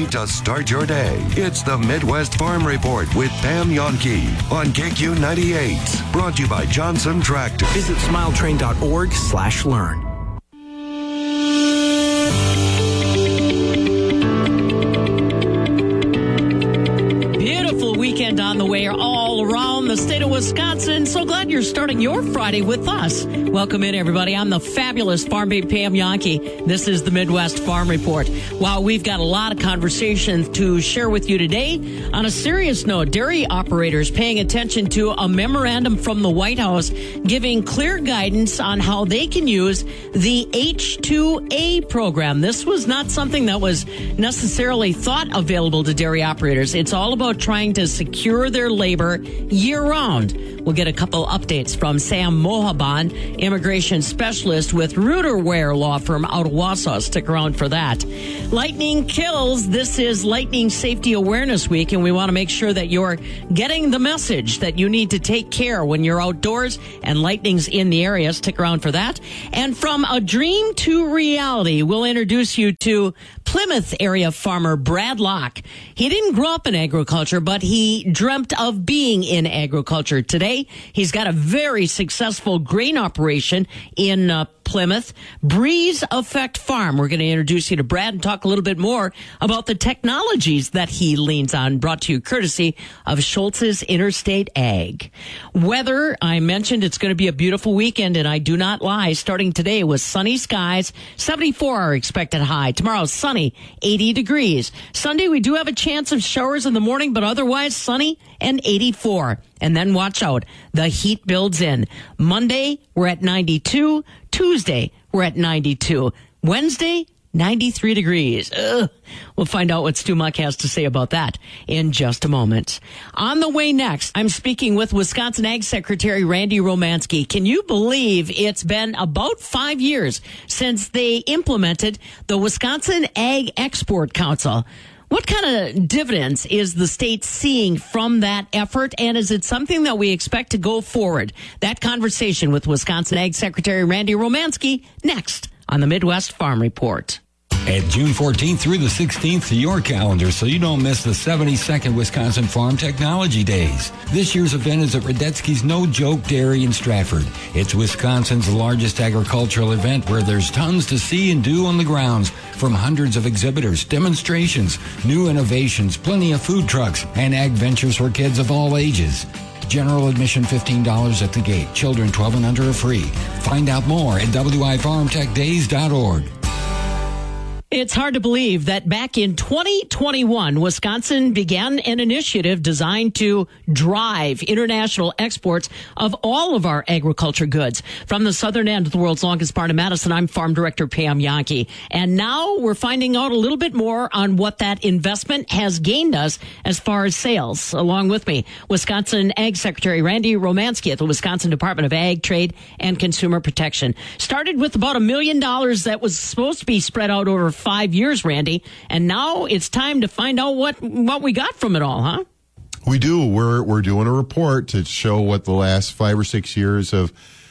ready to start your day. It's the Midwest Farm Report with Pam Jahnke on KQ98. Brought to you by Johnson Tractor. Visit smiletrain.org/learn. Weekend on the way all around the state of Wisconsin. So glad you're starting your Friday with us. Welcome in, everybody. I'm the fabulous Farm Babe Pam Jahnke. This is the Midwest Farm Report. Wow, we've got a lot of conversation to share with you today. On a serious note, dairy operators paying attention to a memorandum from the White House giving clear guidance on how they can use the H-2A program. This was not something that was necessarily thought available to dairy operators. It's all about trying to secure their labor year-round. We'll get a couple updates from Sam Mohaban, immigration specialist with Ruderware Law Firm out of Wausau. Stick around for that. Lightning kills. This is Lightning Safety Awareness Week, and we want to make sure that you're getting the message that you need to take care when you're outdoors and lightning's in the area. Stick around for that. And from a dream to reality, we'll introduce you to Plymouth area farmer Brad Locke. He didn't grow up in agriculture, but he dreamt of being in agriculture. Today, he's got a very successful grain operation in Plymouth, Breeze Effect Farm. We're going to introduce you to Brad and talk a little bit more about the technologies that he leans on, brought to you courtesy of Schultz's Interstate Ag. Weather, I mentioned it's going to be a beautiful weekend, and I do not lie. Starting today with sunny skies, 74 are expected high. Tomorrow, sunny, 80 degrees. Sunday, we do have a chance of showers in the morning, but otherwise sunny and 84. And then watch out. The heat builds in. Monday, we're at 92. Tuesday, we're at 92. Wednesday, 93 degrees. Ugh. We'll find out what Stu Muck has to say about that in just a moment. On the way next, I'm speaking with Wisconsin Ag Secretary Randy Romanski. Can you believe it's been about 5 years since they implemented the Wisconsin Ag Export Council? What kind of dividends is the state seeing from that effort, and is it something that we expect to go forward? That conversation with Wisconsin Ag Secretary Randy Romanski next on the Midwest Farm Report. Add June 14th through the 16th to your calendar so you don't miss the 72nd Wisconsin Farm Technology Days. This year's event is at Radetzky's No Joke Dairy in Stratford. It's Wisconsin's largest agricultural event where there's tons to see and do on the grounds, from hundreds of exhibitors, demonstrations, new innovations, plenty of food trucks, and ag ventures for kids of all ages. General admission $15 at the gate. Children 12 and under are free. Find out more at wifarmtechdays.org. It's hard to believe that back in 2021, Wisconsin began an initiative designed to drive international exports of all of our agriculture goods. From the southern end of the world's longest barn in Madison, I'm Farm Director Pam Jahnke. And now we're finding out a little bit more on what that investment has gained us as far as sales. Along with me, Wisconsin Ag Secretary Randy Romanski at the Wisconsin Department of Ag, Trade, and Consumer Protection. Started with about $1 million that was supposed to be spread out over 5 years, Randy, and now it's time to find out what we got from it all, huh? We do. We're doing a report to show what the last 5 or 6 years have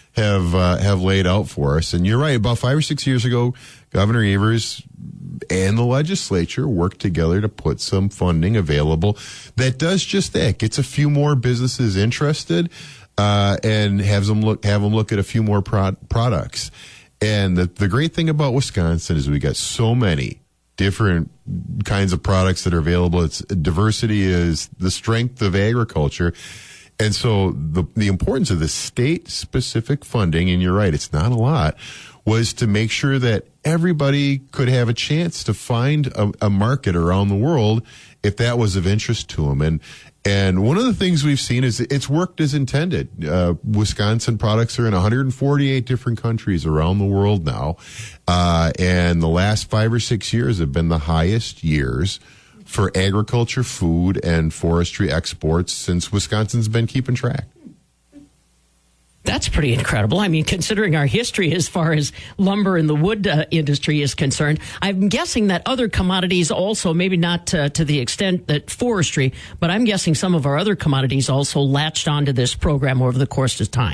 laid out for us. And you're right. About 5 or 6 years ago, Governor Evers and the legislature worked together to put some funding available that does just that. Gets a few more businesses interested and have them look at a few more products. And the great thing about Wisconsin is we got so many different kinds of products that are available. Diversity is the strength of agriculture. And so the importance of the state-specific funding, and you're right, it's not a lot, was to make sure that everybody could have a chance to find a market around the world if that was of interest to them. And one of the things we've seen is it's worked as intended. Wisconsin products are in 148 different countries around the world now. And the last 5 or 6 years have been the highest years for agriculture, food, and forestry exports since Wisconsin's been keeping track. That's pretty incredible. I mean, considering our history as far as lumber and the wood industry is concerned, I'm guessing that other commodities also, maybe not to the extent that forestry, but I'm guessing some of our other commodities also latched onto this program over the course of time.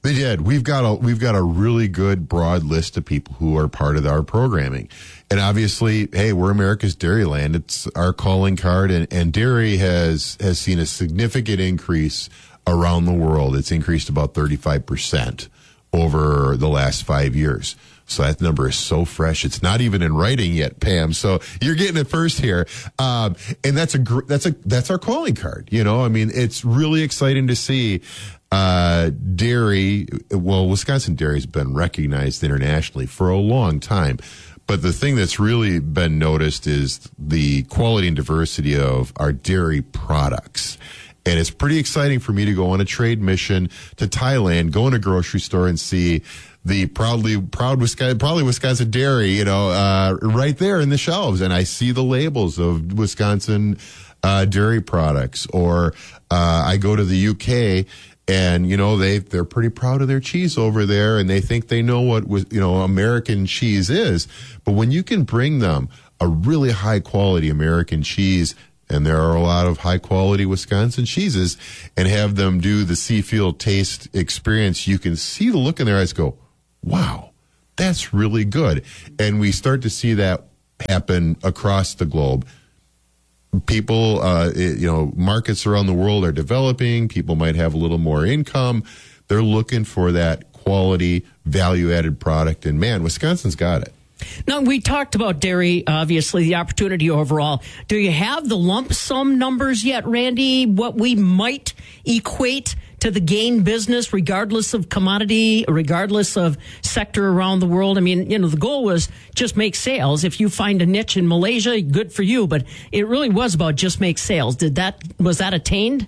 They did. We've got a really good broad list of people who are part of our programming. And obviously, hey, we're America's Dairyland. It's our calling card, and dairy has seen a significant increase around the world. It's increased about 35% over the last 5 years. So that number is so fresh. It's not even in writing yet, Pam. So you're getting it first here. And that's our calling card. You know, I mean, it's really exciting to see, dairy. Well, Wisconsin dairy has been recognized internationally for a long time. But the thing that's really been noticed is the quality and diversity of our dairy products. And it's pretty exciting for me to go on a trade mission to Thailand, go in a grocery store and see the proud Wisconsin dairy, you know, right there in the shelves. And I see the labels of Wisconsin dairy products. Or I go to the UK and, you know, they're pretty proud of their cheese over there, and they think they know what, you know, American cheese is. But when you can bring them a really high quality American cheese, and there are a lot of high quality Wisconsin cheeses, and have them do the see, feel, taste experience, you can see the look in their eyes go, wow, that's really good. And we start to see that happen across the globe. People, you know, markets around the world are developing. People might have a little more income. They're looking for that quality, value-added product. And, man, Wisconsin's got it. Now, we talked about dairy, obviously, the opportunity overall. Do you have the lump sum numbers yet, Randy, what we might equate to the gain business, regardless of commodity, regardless of sector around the world? I mean, you know, the goal was just make sales. If you find a niche in Malaysia, good for you. But it really was about just make sales. Was that attained?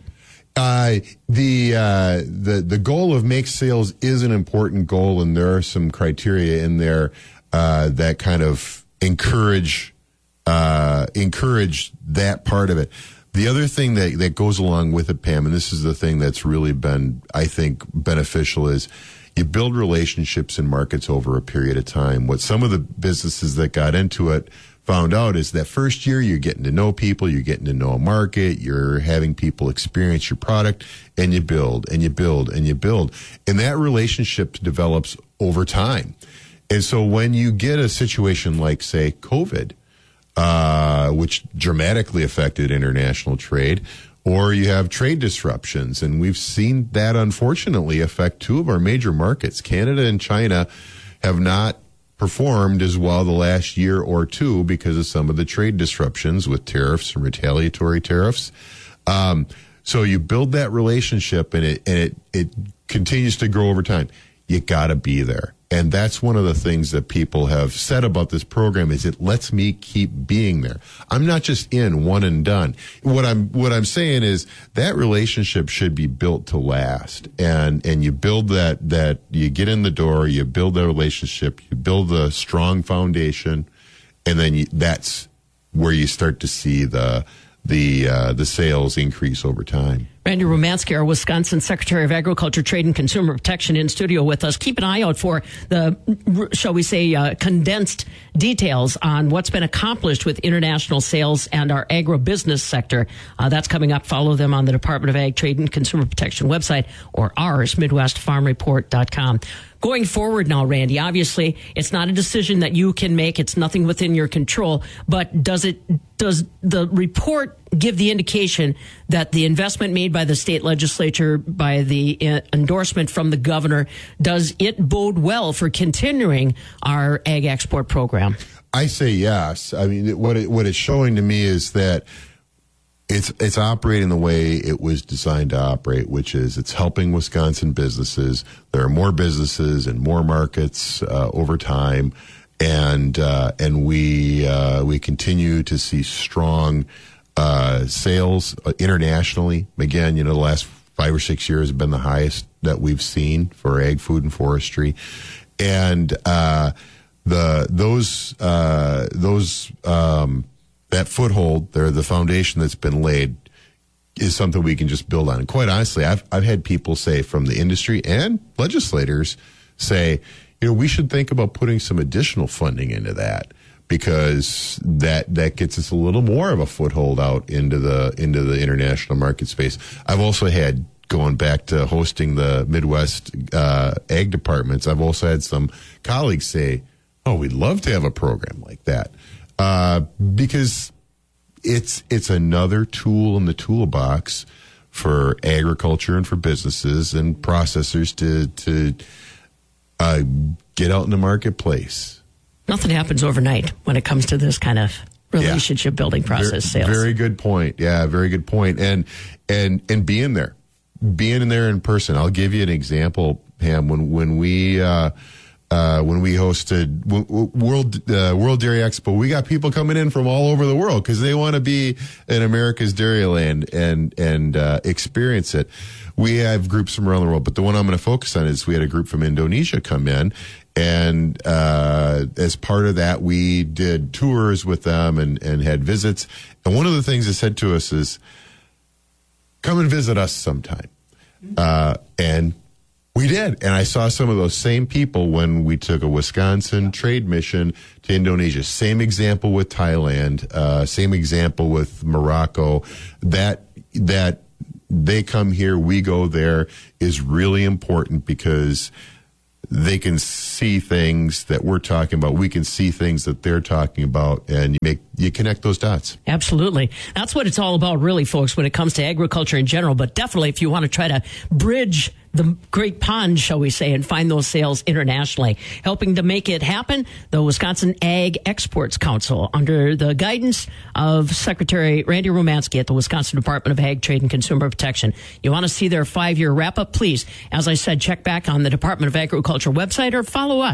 The goal of make sales is an important goal, and there are some criteria in there that kind of encourage that part of it. The other thing that goes along with it, Pam, and this is the thing that's really been, I think, beneficial, is you build relationships in markets over a period of time. What some of the businesses that got into it found out is that first year you're getting to know people, you're getting to know a market, you're having people experience your product, and you build and you build and you build. And that relationship develops over time. And so when you get a situation like, say, COVID, which dramatically affected international trade, or you have trade disruptions, and we've seen that unfortunately affect two of our major markets. Canada and China have not performed as well the last year or two because of some of the trade disruptions with tariffs and retaliatory tariffs. So you build that relationship, and it continues to grow over time. You got to be there. And that's one of the things that people have said about this program, is it lets me keep being there. I'm not just in one and done. What I'm saying is that relationship should be built to last. And you build that you get in the door, you build that relationship, you build a strong foundation, and then that's where you start to see the sales increase over time. Randy Romansky, our Wisconsin Secretary of Agriculture, Trade and Consumer Protection, in studio with us. Keep an eye out for the, shall we say, condensed details on what's been accomplished with international sales and our agribusiness sector. That's coming up. Follow them on the Department of Ag, Trade and Consumer Protection website, or ours, MidwestFarmReport.com. Going forward now, Randy, obviously it's not a decision that you can make. It's nothing within your control. But does the report give the indication that the investment made by the state legislature, by the endorsement from the governor, does it bode well for continuing our ag export program? I say yes. I mean, what it's showing to me is that it's operating the way it was designed to operate, which is it's helping Wisconsin businesses. There are more businesses and more markets over time, and we continue to see strong sales internationally. Again, the last 5 or 6 years have been the highest that we've seen for ag, food, and forestry, and that foothold there, the foundation that's been laid, is something we can just build on. And quite honestly, I've had people say from the industry and legislators say, we should think about putting some additional funding into that, because that gets us a little more of a foothold out into the international market space. I've also had going back to hosting the Midwest ag departments, I've also had some colleagues say, "Oh, we'd love to have a program like that," because it's another tool in the toolbox for agriculture and for businesses and processors to get out in the marketplace. Nothing happens overnight when it comes to this kind of relationship building process sales. Very good point. Yeah, very good point. And being there in person. I'll give you an example, Pam. When we hosted World Dairy Expo, we got people coming in from all over the world because they want to be in America's Dairyland and experience it. We have groups from around the world, but the one I'm going to focus on is we had a group from Indonesia come in, and as part of that, we did tours with them and had visits. And one of the things they said to us is, "Come and visit us sometime." And we did. And I saw some of those same people when we took a Wisconsin trade mission to Indonesia. Same example with Thailand, same example with Morocco. That they come here, we go there is really important because they can see things that we're talking about. We can see things that they're talking about, and you connect those dots. Absolutely. That's what it's all about, really, folks, when it comes to agriculture in general. But definitely, if you want to try to bridge the Great Pond, shall we say, and find those sales internationally. Helping to make it happen, the Wisconsin Ag Exports Council, under the guidance of Secretary Randy Romansky at the Wisconsin Department of Ag, Trade, and Consumer Protection. You want to see their 5-year wrap-up? Please, as I said, check back on the Department of Agriculture website or follow us